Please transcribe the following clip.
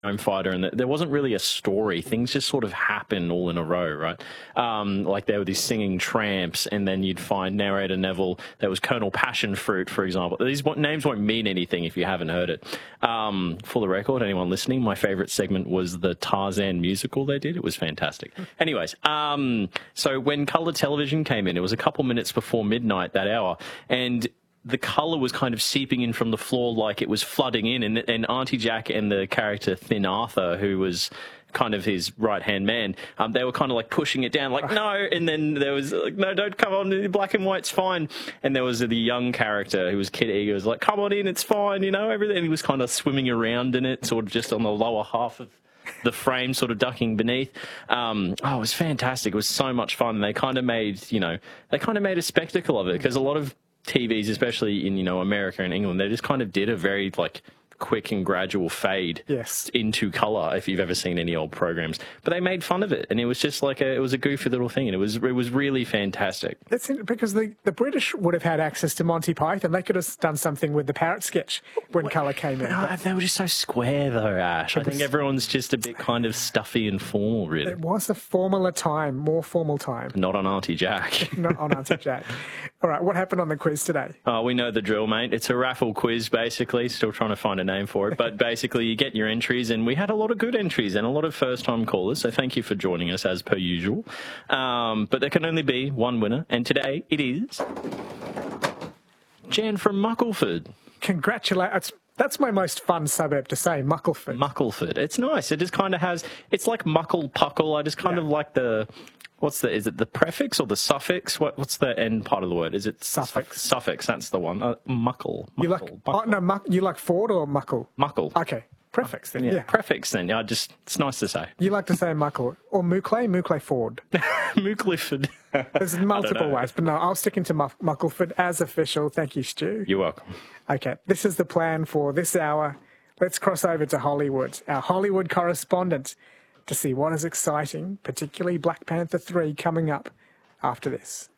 fighter, and there wasn't really a story. Things just sort of happen all in a row, right? Like there were these singing tramps, and then you'd find narrator Neville. There was Colonel Passionfruit, for example. These names won't mean anything if you haven't heard it. For the record, anyone listening, my favorite segment was the Tarzan musical they did. It was fantastic. Anyways, so when colour television came in, it was a couple minutes before midnight that hour, and the colour was kind of seeping in from the floor like it was flooding in, and Auntie Jack and the character Thin Arthur, who was kind of his right-hand man, they were kind of like pushing it down, like, no, and then there was like, no, don't come on, black and white's fine. And there was the young character who was Kid Eager, was like, come on in, it's fine, you know, everything. He was kind of swimming around in it, sort of just on the lower half of the frame, sort of ducking beneath. It was fantastic. It was so much fun. They kind of made, a spectacle of it, because a lot of TVs, especially in, America and England, they just kind of did a very, like, quick and gradual fade into colour, if you've ever seen any old programs. But they made fun of it, and it was just like it was a goofy little thing, and it was really fantastic. That's because the British would have had access to Monty Python. They could have done something with the parrot sketch when colour came in. No, they were just so square, though, Ash. I think everyone's just a bit kind of stuffy and formal, really. It was a more formal time. Not on Auntie Jack. Not on Auntie Jack. All right, what happened on the quiz today? Oh, we know the drill, mate. It's a raffle quiz, basically. Still trying to find a name for it. But basically, you get your entries, and we had a lot of good entries and a lot of first-time callers, so thank you for joining us, as per usual. But there can only be one winner, and today it is Jan from Muckleford. Congratulations. That's my most fun suburb to say, Muckleford. Muckleford. It's nice. It just kind of has... It's like Muckle Puckle. I just kind of like the... is it the prefix or the suffix? What's the end part of the word? Is it suffix? Suffix, that's the one. Muckle. You like Ford or Muckle? Muckle. Okay, prefix then. Yeah. Prefix then. Yeah, it's nice to say. You like to say Muckle or Muckley Ford. Muckleford. There's multiple ways, but no, I'll stick into Muckleford as official. Thank you, Stu. You're welcome. Okay, this is the plan for this hour. Let's cross over to Hollywood, our Hollywood correspondent, to see what is exciting, particularly Black Panther 3 coming up after this.